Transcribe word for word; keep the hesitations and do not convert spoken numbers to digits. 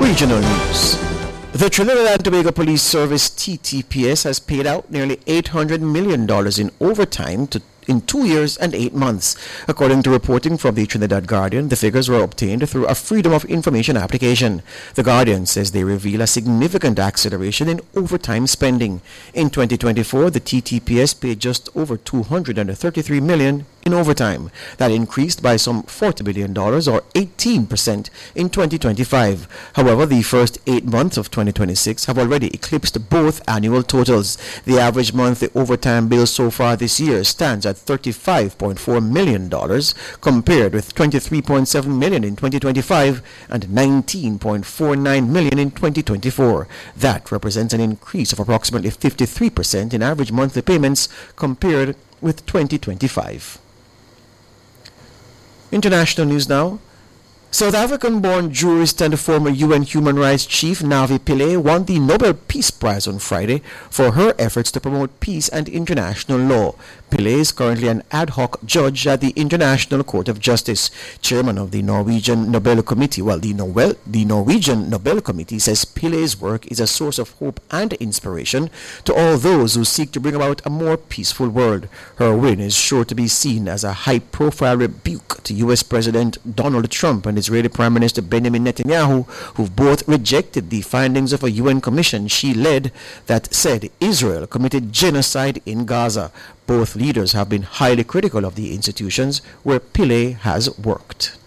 Regional news. The Trinidad and Tobago Police Service T T P S has paid out nearly eight hundred million dollars in overtime to in two years and eight months. According to reporting from the Trinidad Guardian, the figures were obtained through a Freedom of Information application. The Guardian says they reveal a significant acceleration in overtime spending. In twenty twenty-four, the T T P S paid just over two hundred thirty-three million dollars in overtime. That increased by some forty billion dollars or eighteen percent in twenty twenty-five. However, the first eight months of twenty twenty-six have already eclipsed both annual totals. The average monthly overtime bill so far this year stands at thirty-five point four million dollars compared with twenty-three point seven million dollars in twenty twenty-five and nineteen point four nine million dollars in twenty twenty-four. That represents an increase of approximately fifty-three percent in average monthly payments compared with twenty twenty-five. International news now. South African-born jurist and former U N Human Rights Chief Navi Pillay won the Nobel Peace Prize on Friday for her efforts to promote peace and international law. Pillay is currently an ad hoc judge at the International Court of Justice. Chairman of the Norwegian Nobel Committee, well, the, Nobel, the Norwegian Nobel Committee says Pillay's work is a source of hope and inspiration to all those who seek to bring about a more peaceful world. Her win is sure to be seen as a high-profile rebuke to U S President Donald Trump and Israeli Prime Minister Benjamin Netanyahu, who've both rejected the findings of a U N commission she led that said Israel committed genocide in Gaza. Both leaders have been highly critical of the institutions where Pillay has worked.